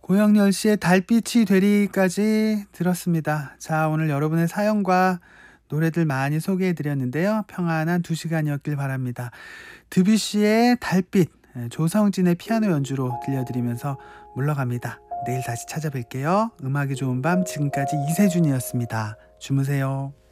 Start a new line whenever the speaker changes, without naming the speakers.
고영렬 씨의 달빛이 되리까지 들었습니다. 자, 오늘 여러분의 사연과 노래들 많이 소개해드렸는데요. 평안한 2시간이었길 바랍니다. 드뷔시의 달빛, 조성진의 피아노 연주로 들려드리면서 물러갑니다. 내일 다시 찾아뵐게요. 음악이 좋은 밤, 지금까지 이세준이었습니다. 주무세요.